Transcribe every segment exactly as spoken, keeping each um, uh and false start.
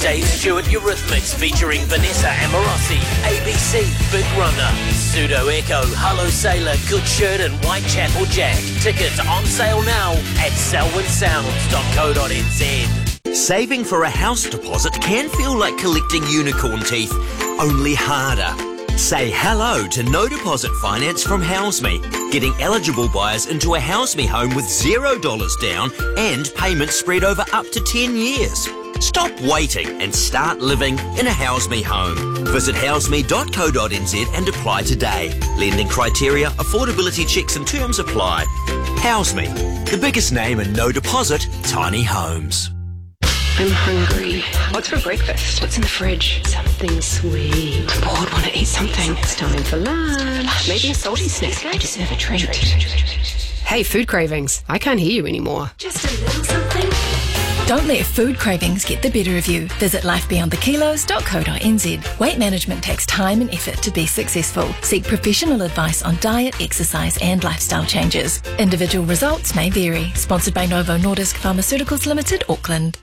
Dave Stewart Eurythmics featuring Vanessa Amorosi, A B C, Big Runner, Pseudo Echo, Hello Sailor, Good Shirt and Whitechapel Jack. Tickets on sale now at selwyn sounds dot co dot n z. Saving for a house deposit can feel like collecting unicorn teeth, only harder. Say hello to no deposit finance from HouseMe, getting eligible buyers into a HouseMe home with zero dollars down and payments spread over up to ten years. Stop waiting and start living in a HouseMe home. Visit house me dot co dot n z and apply today. Lending criteria, affordability checks and terms apply. HouseMe, the biggest name in no deposit tiny homes. I'm hungry. What's for breakfast? What's in the fridge? Something sweet. I'm bored, want to eat something. It's time for lunch. Maybe a salty snack. I deserve a treat. Hey, food cravings. I can't hear you anymore. Just a little something. Don't let food cravings get the better of you. Visit life beyond the kilos dot co dot n z. Weight management takes time and effort to be successful. Seek professional advice on diet, exercise and lifestyle changes. Individual results may vary. Sponsored by Novo Nordisk Pharmaceuticals Limited, Auckland.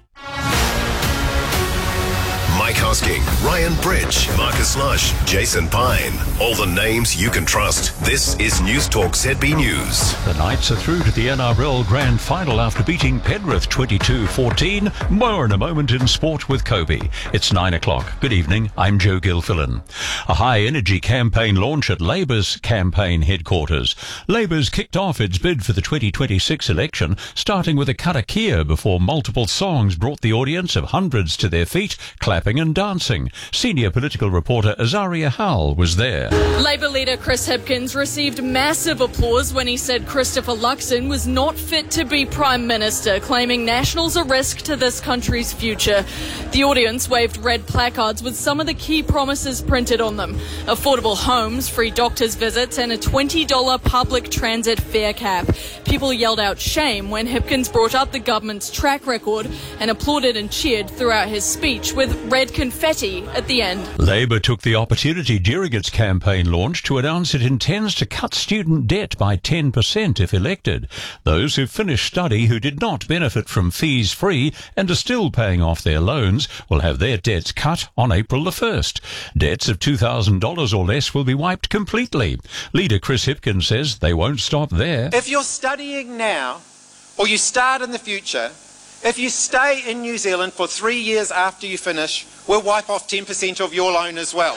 Mike Hosking, Ryan Bridge, Marcus Lush, Jason Pine. All the names you can trust. This is News Talk Z B News. The Knights are through to the N R L Grand Final after beating Penrith twenty-two fourteen. More in a moment in sport with Kobe. It's nine o'clock. Good evening. I'm Joe Gilfillan. A high-energy campaign launch at Labour's campaign headquarters. Labour's kicked off its bid for the twenty twenty-six election, starting with a karakia before multiple songs brought the audience of hundreds to their feet, clapping and dancing. Senior political reporter Azaria Howell was there. Labour leader Chris Hipkins received massive applause when he said Christopher Luxon was not fit to be Prime Minister, claiming Nationals a risk to this country's future. The audience waved red placards with some of the key promises printed on them. Affordable homes, free doctors' visits and a twenty dollars public transit fare cap. People yelled out shame when Hipkins brought up the government's track record and applauded and cheered throughout his speech with red confetti at the end. Labour took the opportunity during its campaign launch to announce it intends to cut student debt by ten percent if elected. Those who finished study who did not benefit from fees free and are still paying off their loans will have their debts cut on April the first. Debts of two thousand dollars or less will be wiped completely. Leader Chris Hipkins says they won't stop there. If you're studying now or you start in the future, if you stay in New Zealand for three years after you finish, we'll wipe off ten percent of your loan as well.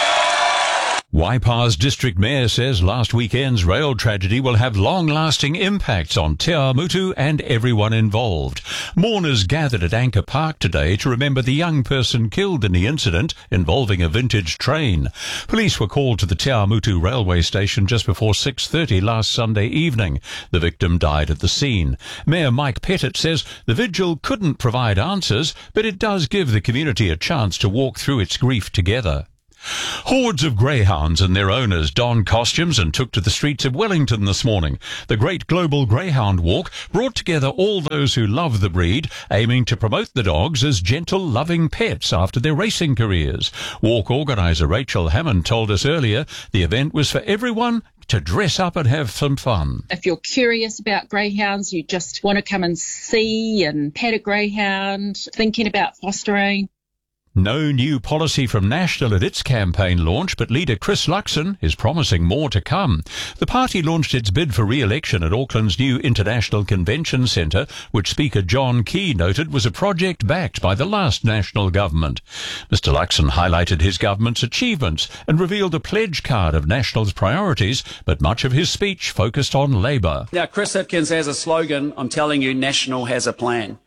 Waipa's district mayor says last weekend's rail tragedy will have long-lasting impacts on Te Awamutu and everyone involved. Mourners gathered at Anchor Park today to remember the young person killed in the incident involving a vintage train. Police were called to the Te Awamutu railway station just before six thirty last Sunday evening. The victim died at the scene. Mayor Mike Pettit says the vigil couldn't provide answers, but it does give the community a chance to walk through its grief together. Hordes of greyhounds and their owners donned costumes and took to the streets of Wellington this morning. The Great Global Greyhound Walk brought together all those who love the breed, aiming to promote the dogs as gentle, loving pets after their racing careers. Walk organiser Rachel Hammond told us earlier the event was for everyone to dress up and have some fun. If you're curious about greyhounds, you just want to come and see and pet a greyhound, thinking about fostering. No new policy from National at its campaign launch, but leader Chris Luxon is promising more to come. The party launched its bid for re-election at Auckland's new International Convention Centre, which Speaker John Key noted was a project backed by the last National government. Mister Luxon highlighted his government's achievements and revealed a pledge card of National's priorities, but much of his speech focused on Labour. Now, Chris Hipkins has a slogan. I'm telling you, National has a plan.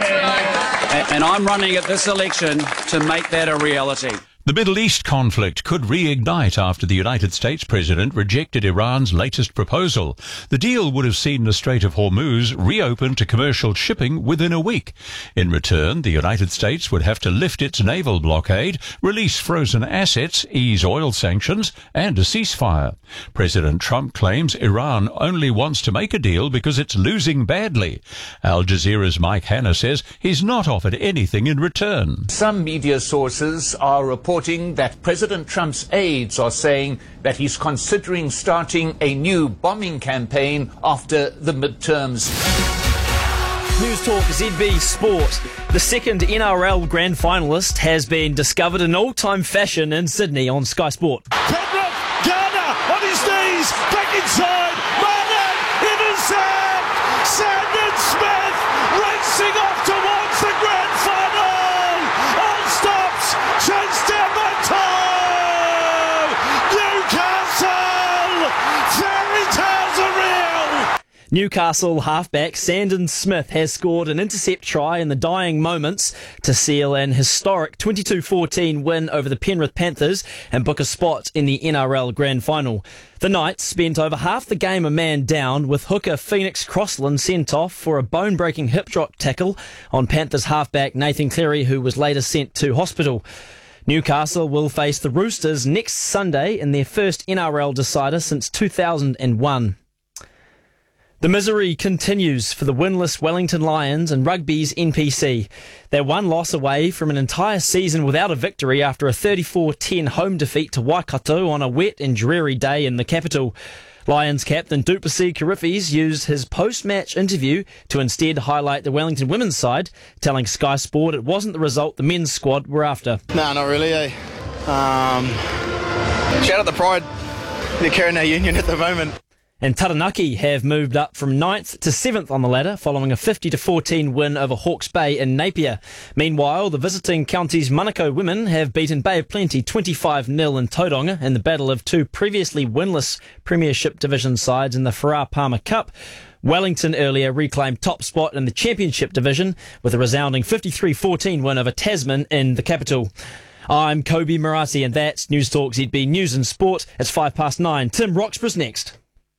And I'm running at this election to make that a reality. The Middle East conflict could reignite after the United States president rejected Iran's latest proposal. The deal would have seen the Strait of Hormuz reopened to commercial shipping within a week. In return, the United States would have to lift its naval blockade, release frozen assets, ease oil sanctions, and a ceasefire. President Trump claims Iran only wants to make a deal because it's losing badly. Al Jazeera's Mike Hanna says he's not offered anything in return. Some media sources are reporting that President Trump's aides are saying that he's considering starting a new bombing campaign after the midterms. News Talk Z B Sport. The second N R L Grand Finalist has been discovered in all-time fashion in Sydney on Sky Sport. Penrith, Garner on his knees, back inside, Martin, intercept, Sandon Smith racing off towards the Grand Final. All stops, chased down by Tom. Newcastle, fairy tales are real. Newcastle halfback Sandon Smith has scored an intercept try in the dying moments to seal an historic twenty-two fourteen win over the Penrith Panthers and book a spot in the N R L Grand Final. The Knights spent over half the game a man down, with hooker Phoenix Crossland sent off for a bone-breaking hip drop tackle on Panthers halfback Nathan Cleary, who was later sent to hospital. Newcastle will face the Roosters next Sunday in their first N R L decider since two thousand one. The misery continues for the winless Wellington Lions and rugby's N P C. They're one loss away from an entire season without a victory after a thirty-four ten home defeat to Waikato on a wet and dreary day in the capital. Lions captain Duplessis Kiriffis used his post-match interview to instead highlight the Wellington women's side, telling Sky Sport it wasn't the result the men's squad were after. No, not really, eh? Um, shout out the pride they're carrying our union at the moment. And Taranaki have moved up from ninth to seventh on the ladder following a fifty to fourteen win over Hawke's Bay in Napier. Meanwhile, the visiting county's Manukau women have beaten Bay of Plenty twenty-five nil in Tauranga in the battle of two previously winless Premiership Division sides in the Farrar Palmer Cup. Wellington earlier reclaimed top spot in the Championship Division with a resounding fifty-three fourteen win over Tasman in the capital. I'm Kobe Marasi, and that's News Talk Z B News and Sport. It's five past nine. Tim Roxburgh's next.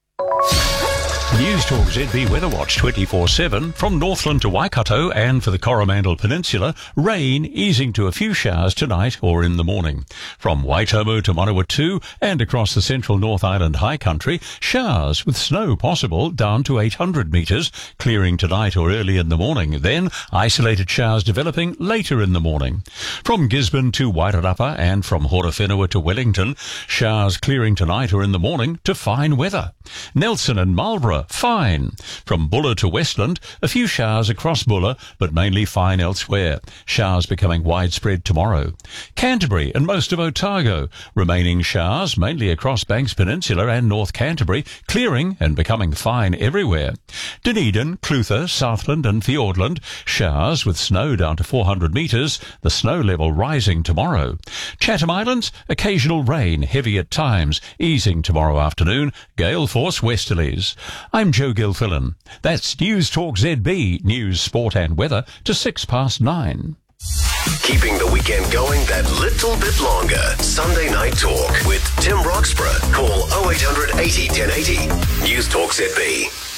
News Talk Z B Weather Watch twenty-four seven from Northland to Waikato and for the Coromandel Peninsula, rain easing to a few showers tonight or in the morning. From Waitomo to Manawatu and across the central North Island high country, showers with snow possible down to eight hundred metres, clearing tonight or early in the morning. Then isolated showers developing later in the morning. From Gisborne to Wairarapa and from Horowhenua to Wellington, showers clearing tonight or in the morning to fine weather. Nelson and Marlborough, fine. From Buller to Westland, a few showers across Buller, but mainly fine elsewhere. Showers becoming widespread tomorrow. Canterbury and most of Otago, remaining showers mainly across Banks Peninsula and North Canterbury, clearing and becoming fine everywhere. Dunedin, Clutha, Southland and Fiordland, showers with snow down to four hundred metres, the snow level rising tomorrow. Chatham Islands, occasional rain, heavy at times, easing tomorrow afternoon, gale force westerlies. I'm Joe Gilfillan. That's News Talk Z B, news, sport and weather to six past nine. Keeping the weekend going that little bit longer. Sunday Night Talk with Tim Roxburgh. Call oh eight hundred eighty ten eighty. News Talk Z B.